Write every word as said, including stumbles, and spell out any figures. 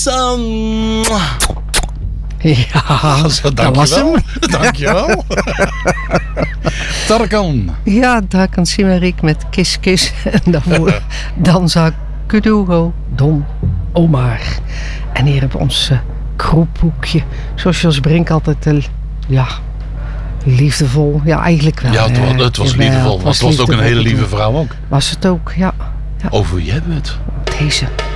Sam. Ja, Zo, dat was hem. Dankjewel. Tarkan. Ja, Tarkan Simarik met Kis Kis. En daarvoor Danza Kuduro Don Omar. En hier hebben we ons uh, kroephoekje. Zoals Jos Brink altijd, uh, ja, liefdevol. Ja, eigenlijk wel. Ja, het was, het was liefdevol. Het was, het was ook een hele lieve vrouw ook. Was het ook, ja. ja. Over wie hebben we het? Deze.